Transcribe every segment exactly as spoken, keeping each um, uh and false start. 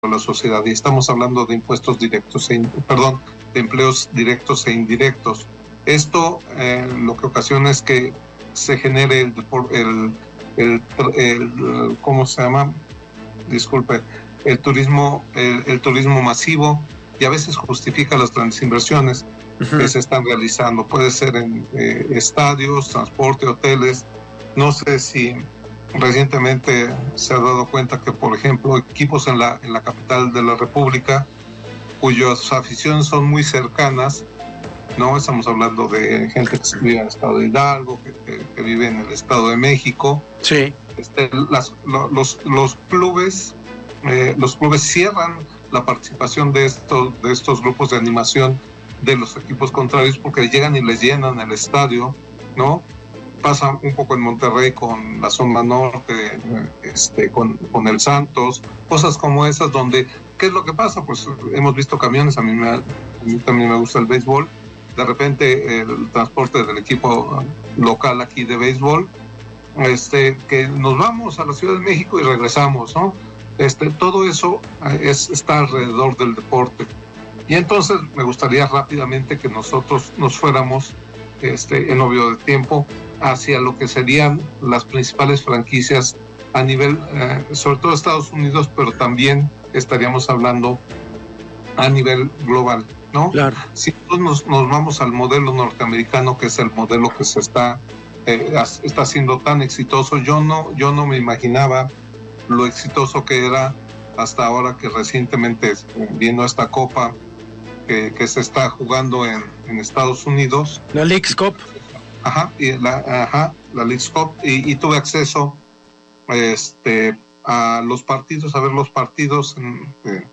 la sociedad, y estamos hablando de impuestos directos, e, perdón, de empleos directos e indirectos. Esto eh, lo que ocasiona es que se genere el, el, el, el, el ¿cómo se llama? Disculpe, el turismo, el, el turismo masivo, y a veces justifica las grandes inversiones uh-huh. que se están realizando. Puede ser en eh, estadios, transporte, hoteles. No sé si recientemente se ha dado cuenta que, por ejemplo, equipos en la, en la capital de la República, cuyas aficiones son muy cercanas, ¿no? Estamos hablando de gente que vive en el estado de Hidalgo, que, que, que vive en el estado de México. Sí. Este, las, los, los clubes, eh, los clubes cierran la participación de estos, de estos grupos de animación de los equipos contrarios porque llegan y les llenan el estadio, ¿no? Pasa un poco en Monterrey con la zona norte, este, con, con el Santos, cosas como esas donde, ¿qué es lo que pasa? Pues hemos visto camiones, a mí, me, a mí también me gusta el béisbol, de repente el transporte del equipo local aquí de béisbol, este, que nos vamos a la Ciudad de México y regresamos, ¿no? Este, todo eso es, está alrededor del deporte. Y entonces me gustaría rápidamente que nosotros nos fuéramos, este, en obvio de tiempo, hacia lo que serían las principales franquicias a nivel, eh, sobre todo Estados Unidos, pero también estaríamos hablando a nivel global, ¿no? Claro. Si nos, nos vamos al modelo norteamericano, que es el modelo que se está, eh, está siendo tan exitoso, yo no, yo no me imaginaba lo exitoso que era hasta ahora, que recientemente viendo esta copa que, que se está jugando en, en Estados Unidos. La Leagues Cup. Ajá, y la, ajá, la Leagues Cup, y, y tuve acceso este, a los partidos, a ver los partidos, en, eh,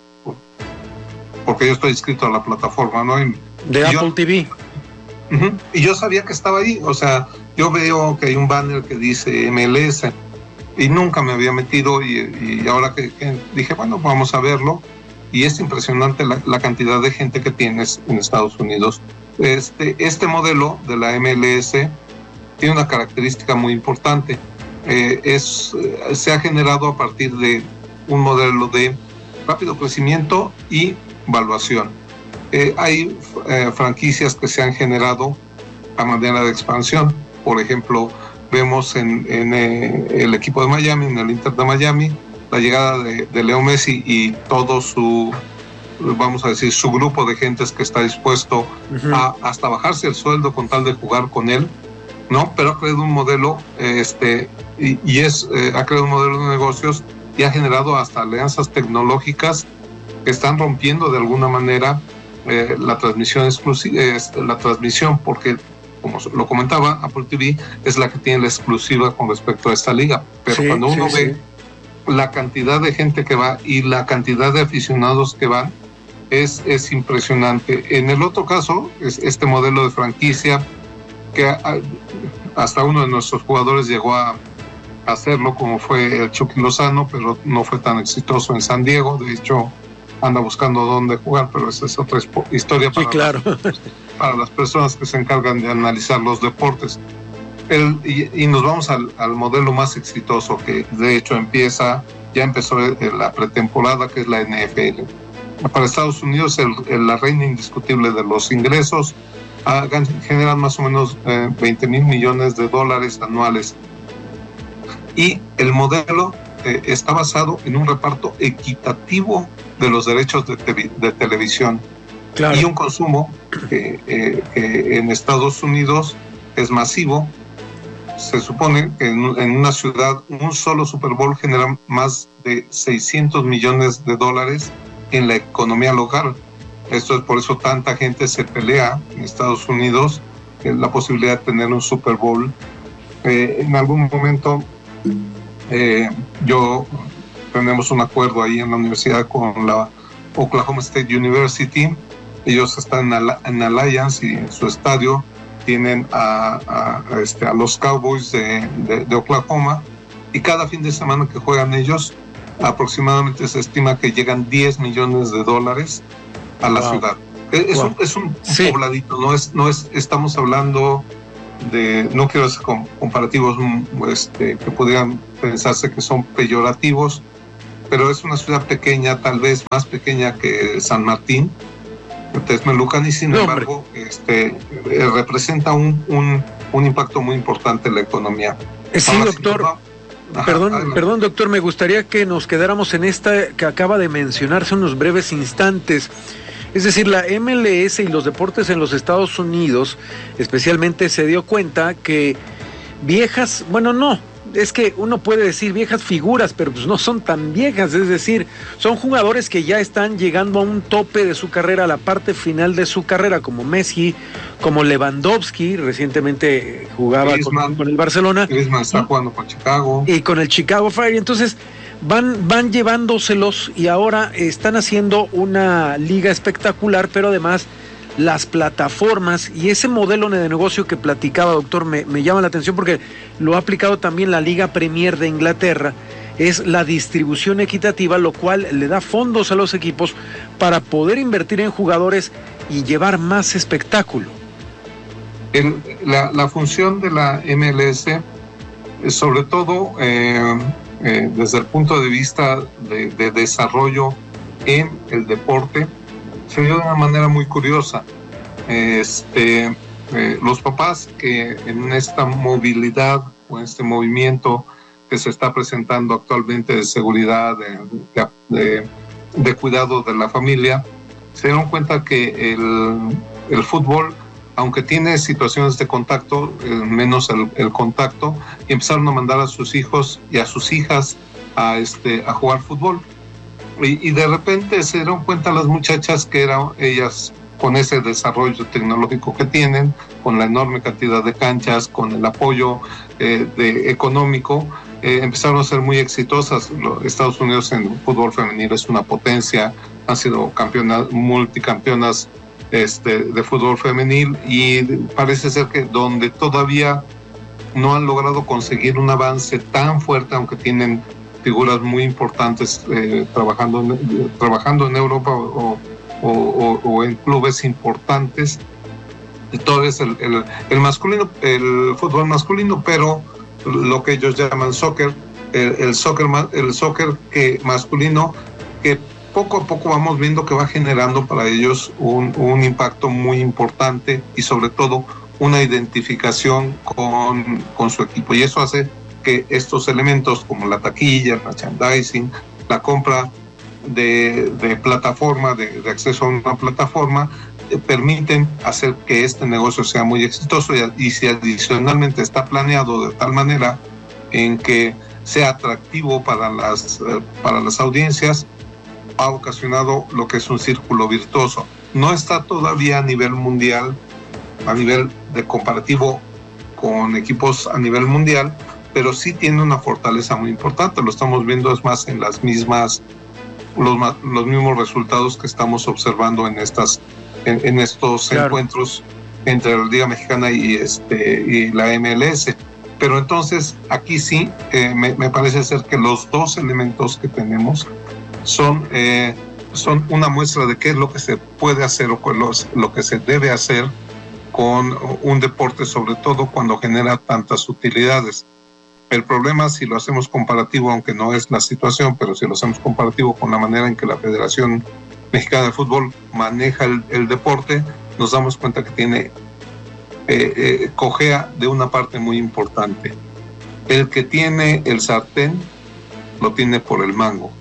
porque yo estoy inscrito a la plataforma, ¿no? Y, de y Apple yo, T V. Uh-huh, y yo sabía que estaba ahí, o sea, yo veo que hay un banner que dice M L S, y nunca me había metido, y, y ahora que, que dije, bueno, vamos a verlo, y es impresionante la, la cantidad de gente que tienes en Estados Unidos. Este, este modelo de la M L S tiene una característica muy importante. Eh, es, eh, se ha generado a partir de un modelo de rápido crecimiento y valuación. Eh, hay eh, franquicias que se han generado a manera de expansión. Por ejemplo, vemos en, en eh, el equipo de Miami, en el Inter de Miami, la llegada de, de Leo Messi y todo su, vamos a decir, su grupo de gentes que está dispuesto uh-huh. a hasta bajarse el sueldo con tal de jugar con él, ¿no? Pero ha creado un modelo, este, y, y es, eh, ha creado un modelo de negocios y ha generado hasta alianzas tecnológicas que están rompiendo de alguna manera eh, la transmisión exclusiva, eh, la transmisión, porque, como lo comentaba, Apple T V es la que tiene la exclusiva con respecto a esta liga. Pero sí, cuando uno sí, ve sí. la cantidad de gente que va y la cantidad de aficionados que van, es, es impresionante. En el otro caso, es este modelo de franquicia que a, hasta uno de nuestros jugadores llegó a hacerlo, como fue el Chucky Lozano, pero no fue tan exitoso en San Diego. De hecho, anda buscando dónde jugar, pero esa es otra historia para, sí, claro. las, para las personas que se encargan de analizar los deportes. El, y, y nos vamos al, al modelo más exitoso, que de hecho empieza, ya empezó la pretemporada, que es la N F L. Para Estados Unidos, el, el, la reina indiscutible de los ingresos, hagan, generan más o menos eh, veinte mil millones de dólares anuales. Y el modelo eh, está basado en un reparto equitativo de los derechos de, te, de televisión. Claro. Y un consumo que, eh, que en Estados Unidos es masivo. Se supone que en, en una ciudad un solo Super Bowl genera más de seiscientos millones de dólares en la economía local. Esto es por eso tanta gente se pelea en Estados Unidos en la posibilidad de tener un Super Bowl. Eh, en algún momento eh, yo tenemos un acuerdo ahí en la universidad con la Oklahoma State University. Ellos están en, en Alliance y en su estadio tienen a, a, a, este, a los Cowboys de, de, de Oklahoma, y cada fin de semana que juegan ellos, aproximadamente se estima que llegan diez millones de dólares a la wow. ciudad. Es, wow. un, es un sí. pobladito, no es, no es, estamos hablando de, no quiero hacer comparativos este, que pudieran pensarse que son peyorativos, pero es una ciudad pequeña, tal vez más pequeña que San Martín, Texmelucan, y sin no, embargo este, eh, representa un, un, un impacto muy importante en la economía. Sí, Ahora, doctor. Si Ajá, perdón, adelante. perdón, doctor, me gustaría que nos quedáramos en esta que acaba de mencionarse unos breves instantes. Es decir, la M L S y los deportes en los Estados Unidos especialmente se dio cuenta que viejas, bueno, no, es que uno puede decir viejas figuras, pero pues no son tan viejas, es decir, son jugadores que ya están llegando a un tope de su carrera, a la parte final de su carrera, como Messi, como Lewandowski, recientemente jugaba con, con el Barcelona. Griezmann está jugando con Chicago. Y con el Chicago Fire, entonces van, van llevándoselos y ahora están haciendo una liga espectacular, pero además las plataformas y ese modelo de negocio que platicaba, doctor, me, me llama la atención porque lo ha aplicado también la Liga Premier de Inglaterra, es la distribución equitativa, lo cual le da fondos a los equipos para poder invertir en jugadores y llevar más espectáculo. El, la, la función de la M L S, sobre todo eh, eh, desde el punto de vista de, de desarrollo en el deporte, se dio de una manera muy curiosa. Este, eh, los papás que en esta movilidad o en este movimiento que se está presentando actualmente de seguridad, de, de, de cuidado de la familia, se dieron cuenta que el, el fútbol, aunque tiene situaciones de contacto, eh, menos el, el contacto, y empezaron a mandar a sus hijos y a sus hijas a, este, a jugar fútbol. Y, y de repente se dieron cuenta las muchachas que eran ellas, con ese desarrollo tecnológico que tienen, con la enorme cantidad de canchas, con el apoyo eh, de, económico, eh, empezaron a ser muy exitosas. Los Estados Unidos en fútbol femenil es una potencia, han sido campeonas, multicampeonas este, de fútbol femenil, y parece ser que donde todavía no han logrado conseguir un avance tan fuerte, aunque tienen figuras muy importantes eh, trabajando, en, trabajando en Europa o, o, o, o en clubes importantes. Entonces el, el, el masculino, el fútbol masculino, pero lo que ellos llaman soccer, el, el soccer, el soccer que masculino, que poco a poco vamos viendo que va generando para ellos un, un impacto muy importante y sobre todo una identificación con, con su equipo, y eso hace que estos elementos como la taquilla, el merchandising, la compra de, de plataforma, de, de acceso a una plataforma, eh, permiten hacer que este negocio sea muy exitoso, y, y si adicionalmente está planeado de tal manera en que sea atractivo para las, eh, para las audiencias, ha ocasionado lo que es un círculo virtuoso. No está todavía a nivel mundial, a nivel de comparativo con equipos a nivel mundial, pero sí tiene una fortaleza muy importante. Lo estamos viendo, es más, en las mismas, los, los mismos resultados que estamos observando en estas, en, en estos claro. encuentros entre la Liga Mexicana y este y la M L S. Pero entonces aquí sí eh, me, me parece ser que los dos elementos que tenemos son eh, son una muestra de qué es lo que se puede hacer o los, lo que se debe hacer con un deporte, sobre todo cuando genera tantas utilidades. El problema, si lo hacemos comparativo, aunque no es la situación, pero si lo hacemos comparativo con la manera en que la Federación Mexicana de Fútbol maneja el, el deporte, nos damos cuenta que tiene eh, eh, cojea de una parte muy importante. El que tiene el sartén lo tiene por el mango,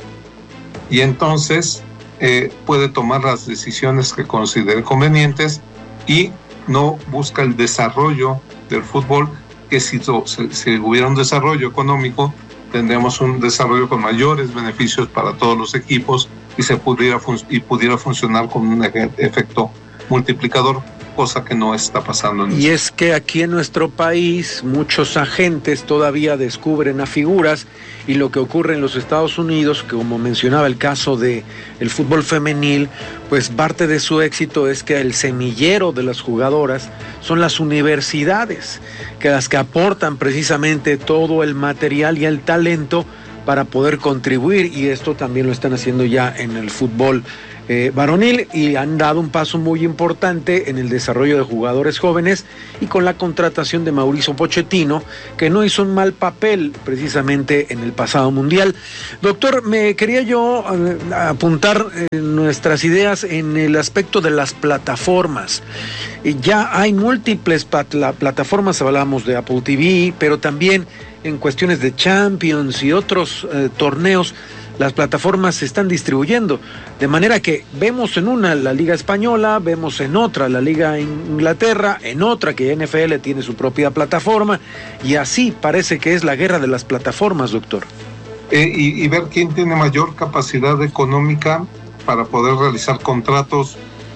y entonces eh, puede tomar las decisiones que considere convenientes y no busca el desarrollo del fútbol, que si, si, si hubiera un desarrollo económico, tendríamos un desarrollo con mayores beneficios para todos los equipos y se pudiera, fun- y pudiera funcionar con un e- efecto multiplicador, cosa que no está pasando en Y es que aquí en nuestro país muchos agentes todavía descubren a figuras, y lo que ocurre en los Estados Unidos, que como mencionaba el caso de el fútbol femenil, pues parte de su éxito es que el semillero de las jugadoras son las universidades, que las que aportan precisamente todo el material y el talento para poder contribuir, y esto también lo están haciendo ya en el fútbol eh, varonil, y han dado un paso muy importante en el desarrollo de jugadores jóvenes y con la contratación de Mauricio Pochettino, que no hizo un mal papel precisamente en el pasado mundial. Doctor, me quería yo eh, apuntar eh, nuestras ideas en el aspecto de las plataformas. Eh, ya hay múltiples plat- plataformas, hablamos de Apple T V, pero también en cuestiones de Champions y otros eh, torneos, las plataformas se están distribuyendo, de manera que vemos en una la Liga Española, vemos en otra la Liga Inglaterra, en otra que N F L tiene su propia plataforma, y así parece que es la guerra de las plataformas, doctor. Eh, y, y ver quién tiene mayor capacidad económica para poder realizar contratos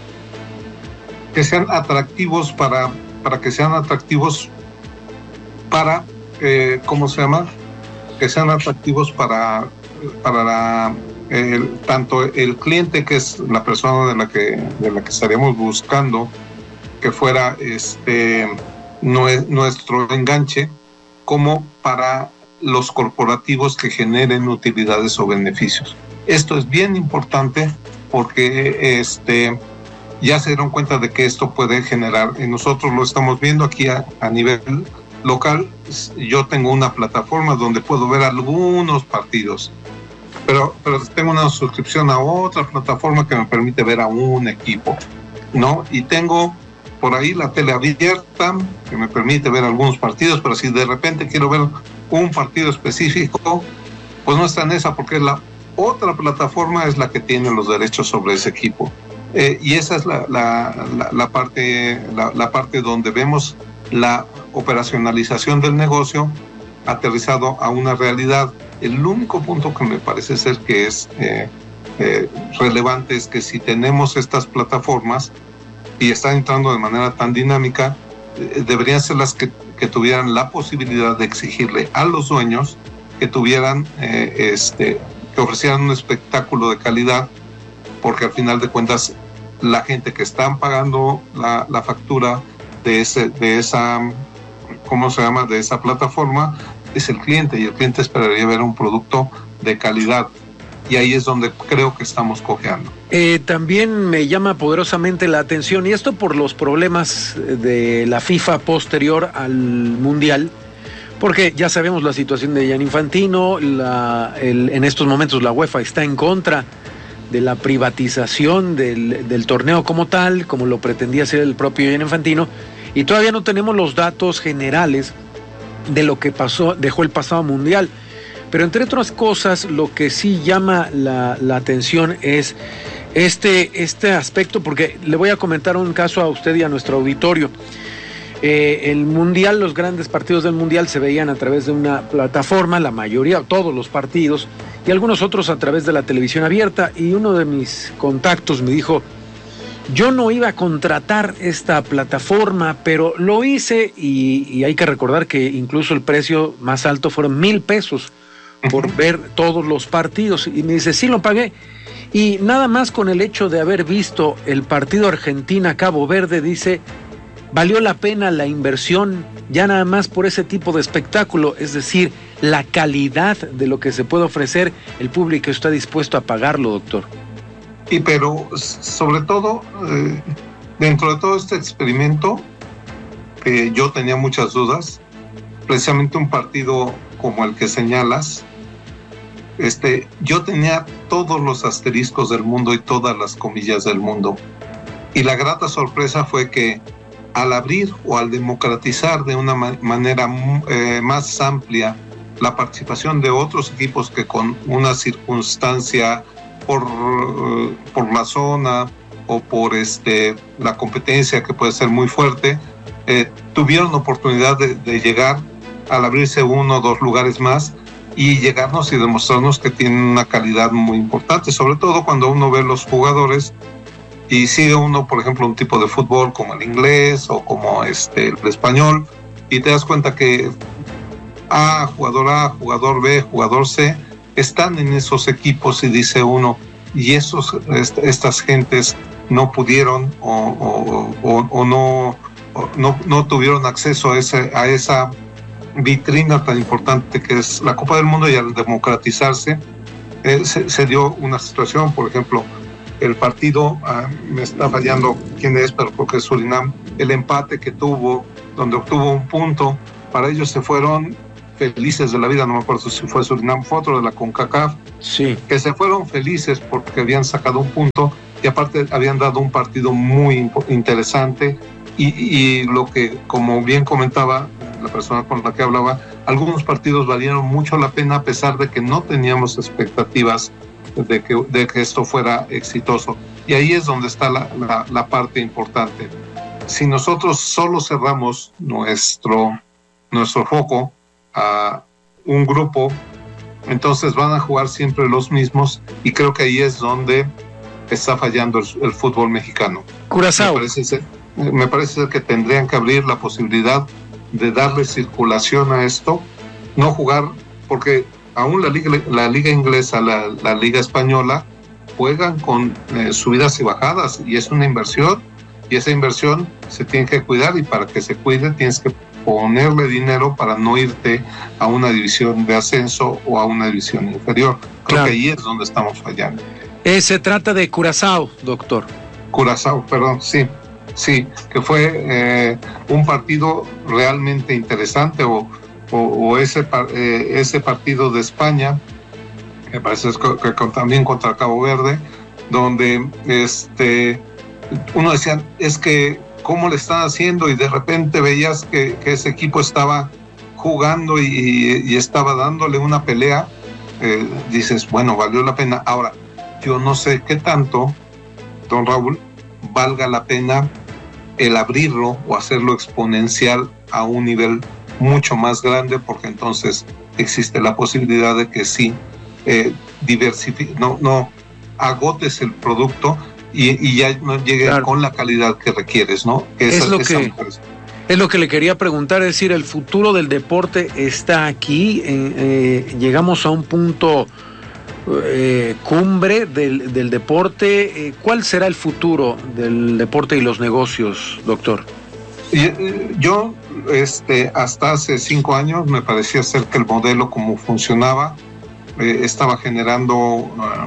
que sean atractivos para, para que sean atractivos para, eh, ¿cómo se llama? Que sean atractivos para para la, el, tanto el cliente, que es la persona de la que de la que estaríamos buscando que fuera este nuestro enganche, como para los corporativos que generen utilidades o beneficios. Esto es bien importante porque este ya se dieron cuenta de que esto puede generar, y nosotros lo estamos viendo aquí a, a nivel local. Yo tengo una plataforma donde puedo ver algunos partidos, pero, pero tengo una suscripción a otra plataforma que me permite ver a un equipo, ¿no? Y tengo por ahí la tele abierta que me permite ver algunos partidos, pero si de repente quiero ver un partido específico, pues no está en esa, porque la otra plataforma es la que tiene los derechos sobre ese equipo. Eh, y esa es la, la, la, la, parte, la, la parte donde vemos la operacionalización del negocio aterrizado a una realidad. El único punto que me parece ser que es eh, eh, relevante es que si tenemos estas plataformas y están entrando de manera tan dinámica, eh, deberían ser las que, que tuvieran la posibilidad de exigirle a los dueños que tuvieran, eh, este, que ofrecieran un espectáculo de calidad, porque al final de cuentas la gente que están pagando la, la factura de ese, de esa, ¿cómo se llama?, de esa plataforma, es el cliente, y el cliente esperaría ver un producto de calidad, y ahí es donde creo que estamos cojeando. Eh, también me llama poderosamente la atención, y esto por los problemas de la FIFA posterior al Mundial, porque ya sabemos la situación de Gianni Infantino, la, el, en estos momentos la UEFA está en contra de la privatización del, del torneo como tal, como lo pretendía hacer el propio Gianni Infantino, y todavía no tenemos los datos generales de lo que pasó, dejó el pasado mundial. Pero entre otras cosas, lo que sí llama la, la atención es este, este aspecto, porque le voy a comentar un caso a usted y a nuestro auditorio. Eh, el mundial, los grandes partidos del mundial se veían a través de una plataforma, la mayoría, todos los partidos, y algunos otros a través de la televisión abierta, y uno de mis contactos me dijo: yo no iba a contratar esta plataforma, pero lo hice, y, y hay que recordar que incluso el precio más alto fueron mil pesos por uh-huh. ver todos los partidos. Y me dice, sí lo pagué. Y nada más con el hecho de haber visto el partido Argentina-Cabo Verde, dice, valió la pena la inversión, ya nada más por ese tipo de espectáculo, es decir, la calidad de lo que se puede ofrecer, el público está dispuesto a pagarlo, doctor. Y pero sobre todo, eh, dentro de todo este experimento, eh, yo tenía muchas dudas. Precisamente un partido como el que señalas, este, yo tenía todos los asteriscos del mundo y todas las comillas del mundo. Y la grata sorpresa fue que al abrir o al democratizar de una ma- manera eh, más amplia la participación de otros equipos que con una circunstancia por, por la zona o por este, la competencia que puede ser muy fuerte, eh, tuvieron oportunidad de, de llegar al abrirse uno o dos lugares más y llegarnos y demostrarnos que tienen una calidad muy importante, sobre todo cuando uno ve los jugadores y sigue uno, por ejemplo, un tipo de fútbol como el inglés o como este, el español, y te das cuenta que A, jugador A, jugador B, jugador C, están en esos equipos, y dice uno, y esos est- estas gentes no pudieron o, o, o, o no, o no no tuvieron acceso a ese a esa vitrina tan importante que es la Copa del Mundo, y al democratizarse eh, se, se dio una situación, por ejemplo, el partido, ah, me está fallando quién es, pero creo que es Surinam, el empate que tuvo, donde obtuvo un punto, para ellos se fueron felices de la vida, no me acuerdo si fue Surinam, fue otro de la CONCACAF, sí, que se fueron felices porque habían sacado un punto y aparte habían dado un partido muy interesante, y, y lo que, como bien comentaba la persona con la que hablaba, algunos partidos valieron mucho la pena a pesar de que no teníamos expectativas de que, de que esto fuera exitoso. Y ahí es donde está la, la, la parte importante. Si nosotros solo cerramos nuestro, nuestro foco a un grupo, entonces van a jugar siempre los mismos, y creo que ahí es donde está fallando el, el fútbol mexicano. Curazao. Me parece ser, me parece ser que tendrían que abrir la posibilidad de darle circulación a esto, no jugar, porque aún la liga, la liga inglesa, la, la liga española, juegan con eh, subidas y bajadas, y es una inversión, y esa inversión se tiene que cuidar, y para que se cuide tienes que ponerle dinero para no irte a una división de ascenso o a una división inferior. Creo claro. que ahí es donde estamos fallando. Eh, se trata de Curazao, doctor. Curazao, perdón, sí, sí, que fue eh, un partido realmente interesante, o, o, o ese, eh, ese partido de España, me parece que, que también contra Cabo Verde, donde este, uno decía, es que cómo le están haciendo, y de repente veías que, que ese equipo estaba jugando y, y estaba dándole una pelea, eh, dices, bueno, valió la pena. Ahora, yo no sé qué tanto, don Raúl, valga la pena el abrirlo o hacerlo exponencial a un nivel mucho más grande, porque entonces existe la posibilidad de que sí eh, diversifique, no, no agotes el producto y, y ya no llegue claro. con la calidad que requieres, ¿no? Que es, esa, lo esa que, es lo que le quería preguntar, es decir, el futuro del deporte está aquí, eh, eh, llegamos a un punto eh, cumbre del, del deporte. Eh, ¿Cuál será el futuro del deporte y los negocios, doctor? Yo, este, hasta hace cinco años me parecía ser que el modelo como funcionaba eh, estaba generando uh,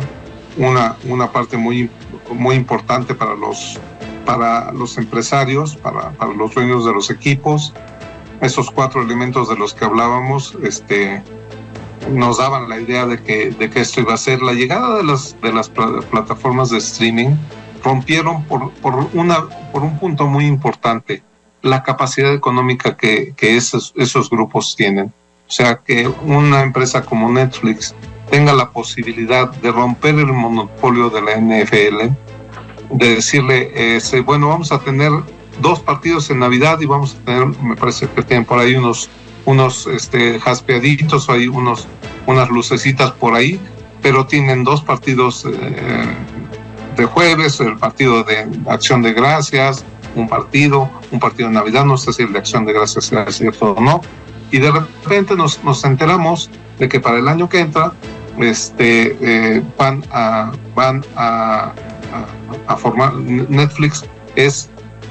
una, una parte muy, muy importante para los, para los empresarios, para, para los dueños de los equipos. Esos cuatro elementos de los que hablábamos este, nos daban la idea de que, de que esto iba a ser. La llegada de las, de las plataformas de streaming rompieron por, por, una, por un punto muy importante, la capacidad económica que, que esos, esos grupos tienen. O sea, que una empresa como Netflix tenga la posibilidad de romper el monopolio de la N F L, de decirle, eh, bueno, vamos a tener dos partidos en Navidad y vamos a tener, me parece que tienen por ahí unos, unos este, jaspeaditos, o hay unos, unas lucecitas por ahí, pero tienen dos partidos eh, de jueves, el partido de Acción de Gracias, un partido, un partido de Navidad, no sé si el de Acción de Gracias sea cierto o no, y de repente nos, nos enteramos de que para el año que entra este, eh, van, a, van a, a, a formar, Netflix es,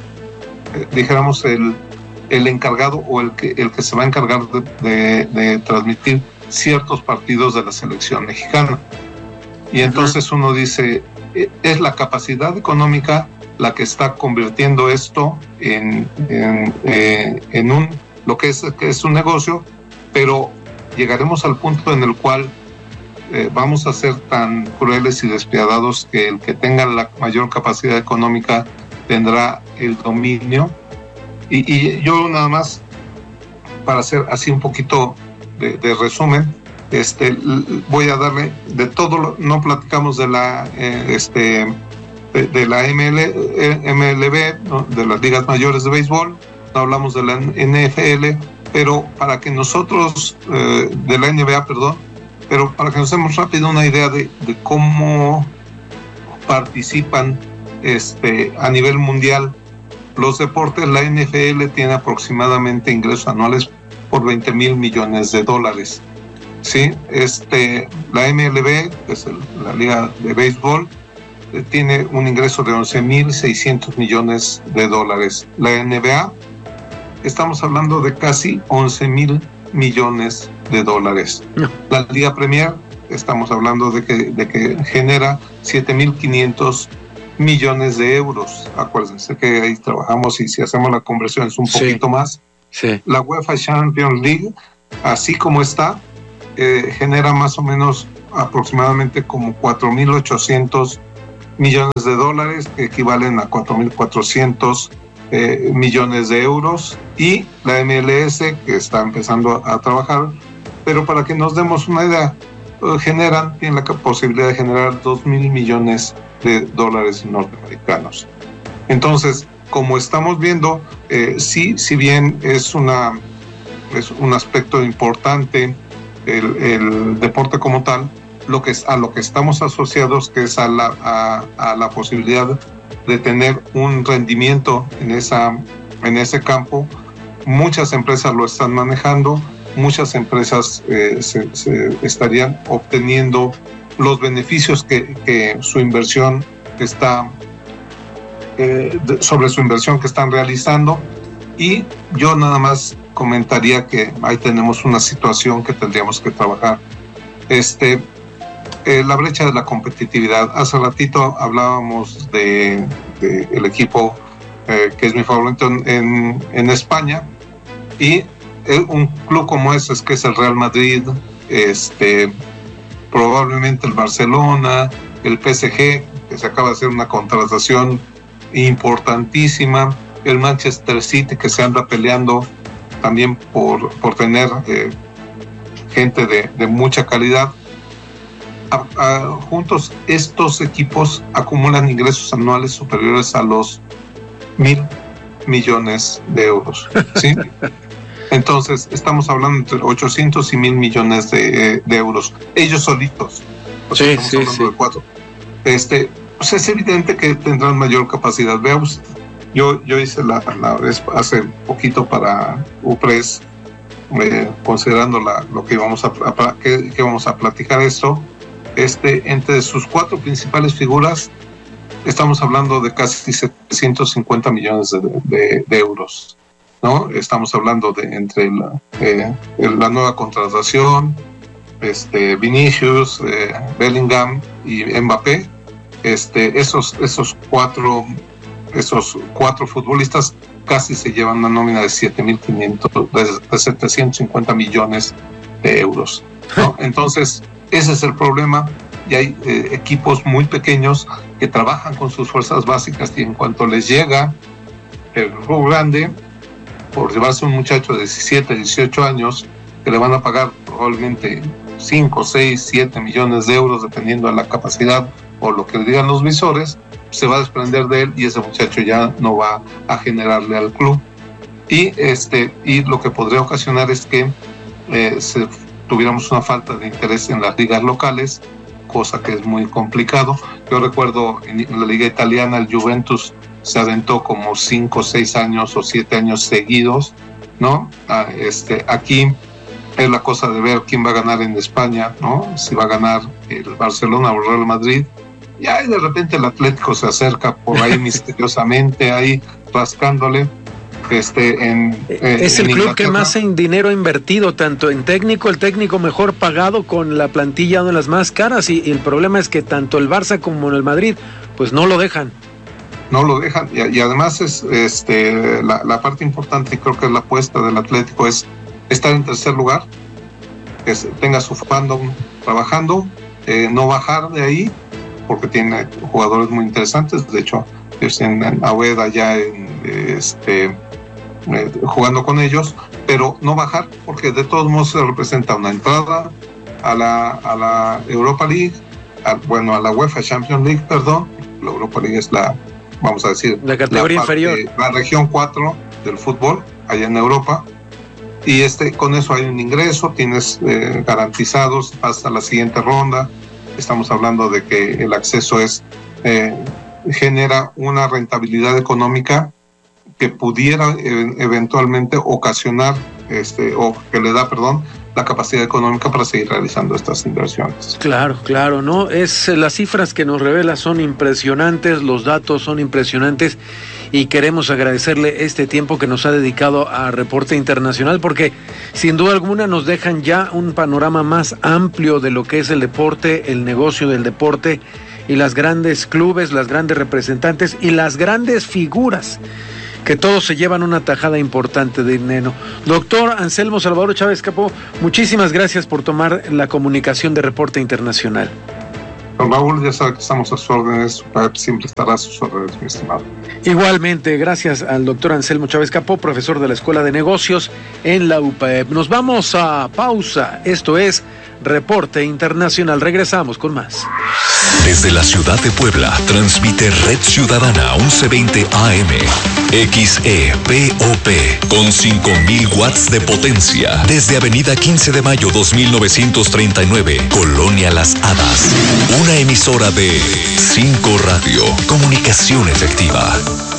eh, dijéramos, el, el encargado o el que, el que se va a encargar de, de, de transmitir ciertos partidos de la selección mexicana. Y entonces uno dice, es la capacidad económica la que está convirtiendo esto en, en, eh, en un, lo que es, que es un negocio, pero llegaremos al punto en el cual eh, vamos a ser tan crueles y despiadados que el que tenga la mayor capacidad económica tendrá el dominio. Y, y yo nada más, para hacer así un poquito de, de resumen, este, voy a darle de todo, lo, no platicamos de la eh, este de, de la M L B, ¿no? De las ligas mayores de béisbol, no hablamos de la N F L, pero para que nosotros, eh, de la N B A, perdón, pero para que nos demos rápido una idea de, de cómo participan este, a nivel mundial los deportes, la N F L tiene aproximadamente ingresos anuales por veinte mil millones de dólares. Sí, este, la M L B, que es el, la liga de béisbol, eh, tiene un ingreso de once mil seiscientos millones de dólares. La N B A, estamos hablando de casi once mil millones de dólares. No. La Liga Premier, estamos hablando de que, de que genera siete mil quinientos millones de euros. Acuérdense que ahí trabajamos y si hacemos la conversión es un poquito sí. más. Sí. La UEFA Champions League, así como está, eh, genera más o menos aproximadamente como cuatro mil ochocientos millones de dólares, que equivalen a cuatro mil cuatrocientos eh, millones de euros, y la M L S, que está empezando a, a trabajar, pero para que nos demos una idea, eh, generan, tienen la posibilidad de generar dos mil millones de dólares norteamericanos. Entonces, como estamos viendo, eh, sí, si bien es una es un aspecto importante el, el deporte como tal, lo que es a lo que estamos asociados, que es a la a, a la posibilidad de tener un rendimiento en esa en ese campo. Muchas empresas lo están manejando, muchas empresas eh, se, se estarían obteniendo los beneficios que, que su inversión está eh, de, sobre su inversión que están realizando. Y yo nada más comentaría que ahí tenemos una situación que tendríamos que trabajar. Este Eh, la brecha de la competitividad. Hace ratito hablábamos de, de el equipo eh, que es mi favorito en, en, en España, y eh, un club como ese es que es el Real Madrid, este, probablemente el Barcelona, el P S G, que se acaba de hacer una contratación importantísima, el Manchester City, que se anda peleando también por, por tener eh, gente de, de mucha calidad. A, a, juntos estos equipos acumulan ingresos anuales superiores a los mil millones de euros, ¿sí? Entonces estamos hablando entre ochocientos y mil millones de, de euros, ellos solitos. O sea, sí, sí, sí. De cuatro. Este, pues es evidente que tendrán mayor capacidad. Veamos, yo, yo hice la, la vez hace poquito para UPRES, eh, considerando la, lo que íbamos a, a que, que vamos a platicar esto. Este, entre sus cuatro principales figuras, estamos hablando de casi setecientos cincuenta millones de, de, de euros, ¿no? Estamos hablando de entre la, eh, la nueva contratación, este, Vinicius, eh, Bellingham y Mbappé. Este, esos, esos cuatro, esos cuatro futbolistas casi se llevan una nómina de siete mil quinientos, de, de setecientos cincuenta millones de euros, ¿no? Entonces, ese es el problema, y hay eh, equipos muy pequeños que trabajan con sus fuerzas básicas, y en cuanto les llega el club grande, por llevarse un muchacho de diecisiete, dieciocho años, que le van a pagar probablemente cinco, seis, siete millones de euros, dependiendo de la capacidad o lo que le digan los visores, se va a desprender de él, y ese muchacho ya no va a generarle al club. Y, este, y lo que podría ocasionar es que eh, se tuviéramos una falta de interés en las ligas locales, cosa que es muy complicado. Yo recuerdo en la liga italiana el Juventus se aventó como cinco, seis años o siete años seguidos, ¿no? Ah, este, aquí es la cosa de ver quién va a ganar en España, ¿no? Si va a ganar el Barcelona o el Real Madrid. Y ahí de repente el Atlético se acerca por ahí misteriosamente, ahí rascándole. Este, en, en, es el en club que más en dinero ha invertido, tanto en técnico, el técnico mejor pagado, con la plantilla de las más caras, y, y el problema es que tanto el Barça como el Madrid pues no lo dejan. No lo dejan, y, y además es este la, la parte importante, y creo que es la apuesta del Atlético, es estar en tercer lugar, que tenga su fandom trabajando, eh, no bajar de ahí, porque tiene jugadores muy interesantes. De hecho, en, en Abueda ya en este Eh, jugando con ellos, pero no bajar, porque de todos modos se representa una entrada a la, a la Europa League, a, bueno, a la UEFA Champions League, perdón. La Europa League es la, vamos a decir, la categoría la parte, inferior, la región cuatro del fútbol allá en Europa, y este, con eso hay un ingreso, tienes eh, garantizados hasta la siguiente ronda. Estamos hablando de que el acceso es eh, genera una rentabilidad económica que pudiera eh, eventualmente ocasionar, este, o que le da, perdón, la capacidad económica para seguir realizando estas inversiones. Claro, claro, ¿no? Es, las cifras que nos revela son impresionantes, los datos son impresionantes, y queremos agradecerle este tiempo que nos ha dedicado a Reporte Internacional, porque sin duda alguna nos dejan ya un panorama más amplio de lo que es el deporte, el negocio del deporte y las grandes clubes, las grandes representantes y las grandes figuras, que todos se llevan una tajada importante de dinero. Doctor Anselmo Salvador Chávez Capó, muchísimas gracias por tomar la comunicación de Reporte Internacional. Don Raúl, ya sabe que estamos a sus órdenes, siempre estará a sus órdenes, mi estimado. Igualmente, gracias al doctor Anselmo Chávez Capó, profesor de la Escuela de Negocios en la U P A E P. Nos vamos a pausa, esto es Reporte Internacional, regresamos con más. Desde la ciudad de Puebla, transmite Red Ciudadana once veinte A M, X E P O P, con cinco mil watts de potencia. Desde Avenida quince de mayo dos mil novecientos treinta y nueve, Colonia Las Hadas. Una emisora de cinco Radio, comunicación efectiva.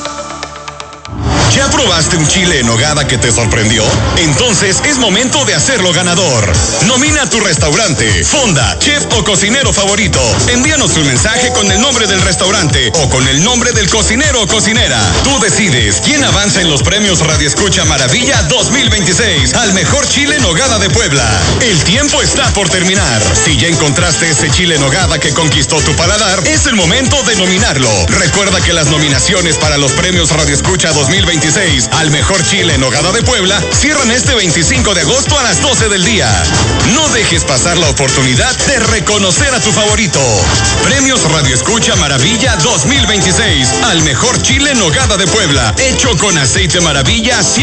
¿Ya probaste un chile en nogada que te sorprendió? Entonces es momento de hacerlo ganador. Nomina a tu restaurante, fonda, chef o cocinero favorito. Envíanos un mensaje con el nombre del restaurante o con el nombre del cocinero o cocinera. Tú decides quién avanza en los premios Radio Escucha Maravilla dos mil veintiséis al mejor chile en nogada de Puebla. El tiempo está por terminar. Si ya encontraste ese chile en nogada que conquistó tu paladar, es el momento de nominarlo. Recuerda que las nominaciones para los premios Radio Escucha dos mil veintiséis al mejor chile en nogada de Puebla cierran este veinticinco de agosto a las doce del día. No dejes pasar la oportunidad de reconocer a tu favorito. Premios Radio Escucha Maravilla dos mil veintiséis al mejor chile en nogada de Puebla, hecho con aceite Maravilla cien